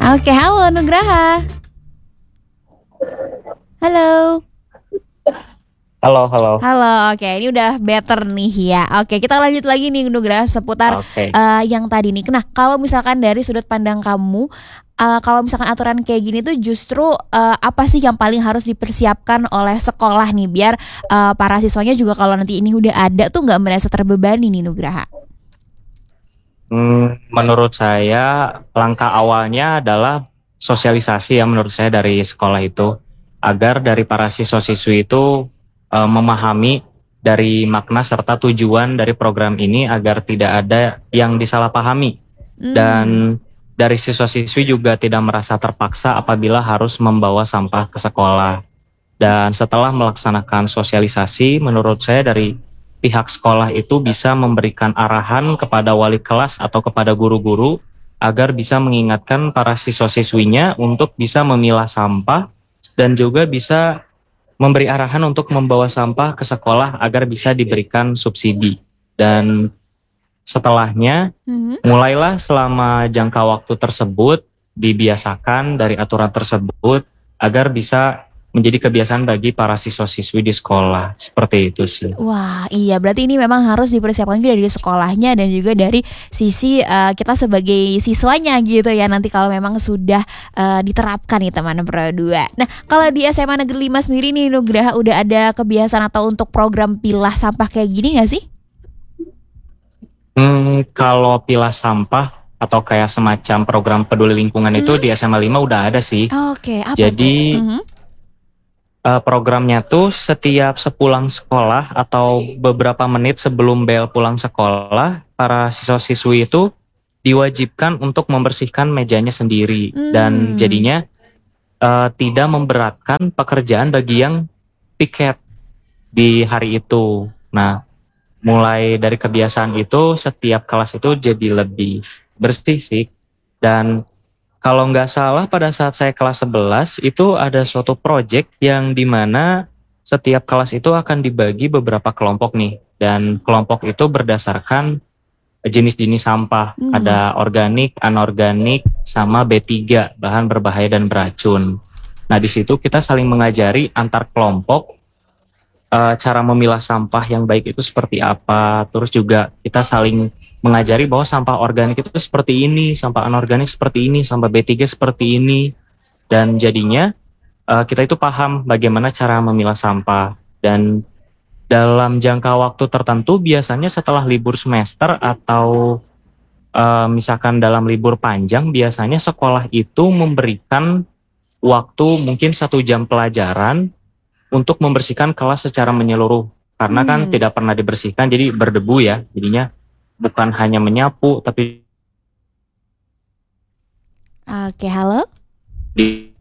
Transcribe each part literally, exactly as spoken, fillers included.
Oke, halo Nugraha. Halo. Halo, halo. Halo, oke ini udah better nih ya. Oke, kita lanjut lagi nih Nugraha seputar Oke. eh, yang tadi nih. Nah, kalau misalkan dari sudut pandang kamu, eh, kalau misalkan aturan kayak gini tuh justru eh, apa sih yang paling harus dipersiapkan oleh sekolah nih biar eh, para siswanya juga kalau nanti ini udah ada tuh nggak merasa terbebani nih Nugraha. Hmm, menurut saya langkah awalnya adalah sosialisasi ya menurut saya dari sekolah itu agar dari para siswa-siswi itu eh, memahami dari makna serta tujuan dari program ini agar tidak ada yang disalahpahami Hmm. dan dari siswa-siswi juga tidak merasa terpaksa apabila harus membawa sampah ke sekolah. Dan setelah melaksanakan sosialisasi, menurut saya dari pihak sekolah itu bisa memberikan arahan kepada wali kelas atau kepada guru-guru agar bisa mengingatkan para siswa-siswinya untuk bisa memilah sampah dan juga bisa memberi arahan untuk membawa sampah ke sekolah agar bisa diberikan subsidi. Dan setelahnya, Mhm. mulailah selama jangka waktu tersebut dibiasakan dari aturan tersebut agar bisa menjadi kebiasaan bagi para siswa-siswi di sekolah. Seperti itu sih. Wah, iya berarti ini memang harus dipersiapkan juga dari sekolahnya dan juga dari sisi eh, kita sebagai siswanya gitu ya nanti kalau memang sudah eh, diterapkan nih teman Pro dua. Nah, kalau di S M A Negeri lima sendiri nih Nugraha udah ada kebiasaan atau untuk program pilah sampah kayak gini nggak sih? Hmm, kalau pilah sampah atau kayak semacam program peduli lingkungan itu Mhm. di S M A lima udah ada sih. Oke, apa tuh? Jadi Mhm. eh, programnya tuh setiap sepulang sekolah atau beberapa menit sebelum bel pulang sekolah, para siswa-siswi itu diwajibkan untuk membersihkan mejanya sendiri dan Hmm. jadinya eh, tidak memberatkan pekerjaan bagi yang piket di hari itu. Nah, mulai dari kebiasaan itu setiap kelas itu jadi lebih bersih sih. Dan kalau nggak salah pada saat saya kelas sebelas itu ada suatu project yang dimana setiap kelas itu akan dibagi beberapa kelompok nih. Dan kelompok itu berdasarkan jenis-jenis sampah. Hmm. Ada organik, anorganik, sama B tiga, bahan berbahaya dan beracun. Nah, di situ kita saling mengajari antar kelompok eh, cara memilah sampah yang baik itu seperti apa. Terus juga kita saling mengajari bahwa sampah organik itu seperti ini, sampah anorganik seperti ini, sampah B tiga seperti ini. Dan jadinya eh, kita itu paham bagaimana cara memilah sampah. Dan dalam jangka waktu tertentu biasanya setelah libur semester atau eh, misalkan dalam libur panjang biasanya sekolah itu memberikan waktu mungkin satu jam pelajaran untuk membersihkan kelas secara menyeluruh. Karena kan Hmm. tidak pernah dibersihkan, jadi berdebu ya. Jadinya bukan hanya menyapu, tapi Oke, halo. di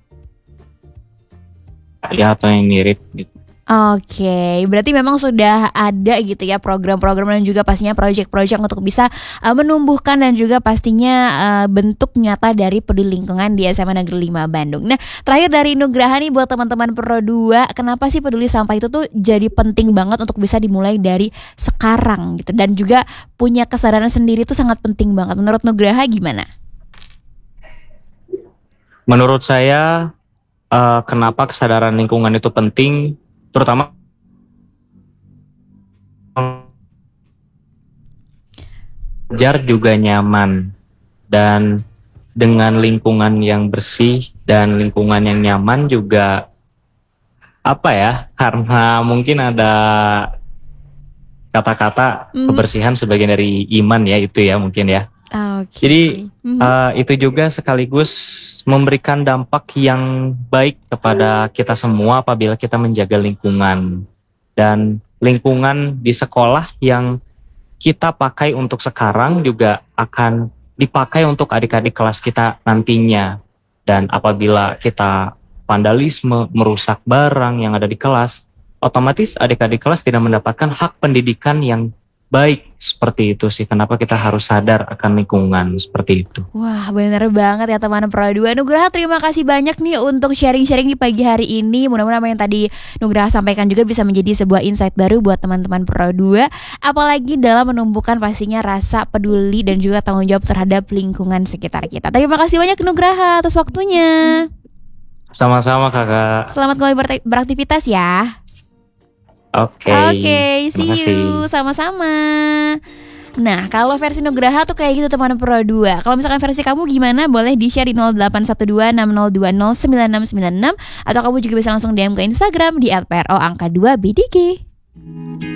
ya atau yang mirip gitu. Oke, berarti memang sudah ada gitu ya program-program dan juga pastinya proyek-proyek untuk bisa uh, menumbuhkan dan juga pastinya uh, bentuk nyata dari peduli lingkungan di S M A Negeri lima Bandung. Nah, terakhir dari Nugraha nih buat teman-teman Pro dua, kenapa sih peduli sampah itu tuh jadi penting banget untuk bisa dimulai dari sekarang gitu dan juga punya kesadaran sendiri itu sangat penting banget. Menurut Nugraha gimana? Menurut saya, eh, kenapa kesadaran lingkungan itu penting, terutama belajar juga nyaman. Dan dengan lingkungan yang bersih dan lingkungan yang nyaman juga apa ya, karena mungkin ada kata-kata Mhm. kebersihan sebagian dari iman ya itu ya mungkin ya. Oke. Jadi Mhm. eh, itu juga sekaligus memberikan dampak yang baik kepada kita semua apabila kita menjaga lingkungan. Dan lingkungan di sekolah yang kita pakai untuk sekarang juga akan dipakai untuk adik-adik kelas kita nantinya. Dan apabila kita vandalisme, merusak barang yang ada di kelas, otomatis adik-adik kelas tidak mendapatkan hak pendidikan yang baik seperti itu sih. Kenapa kita harus sadar akan lingkungan seperti itu. Wah, bener banget ya teman Pro dua. Nugraha, terima kasih banyak nih untuk sharing-sharing di pagi hari ini. Mudah-mudahan apa yang tadi Nugraha sampaikan juga bisa menjadi sebuah insight baru buat teman-teman Pro dua. Apalagi dalam menumbuhkan pastinya rasa peduli dan juga tanggung jawab terhadap lingkungan sekitar kita. Terima kasih banyak Nugraha atas waktunya. Sama-sama kakak. Selamat kembali beraktivitas ya. Oke. Okay, Oke, okay, see makasih. you. Sama-sama. Nah, kalau versi Nugraha tuh kayak gitu teman Pro dua. Kalau misalkan versi kamu gimana? Boleh di-share di nol delapan satu dua enam nol dua nol sembilan enam sembilan enam atau kamu juga bisa langsung D M ke Instagram di at p r o angka dua b d g.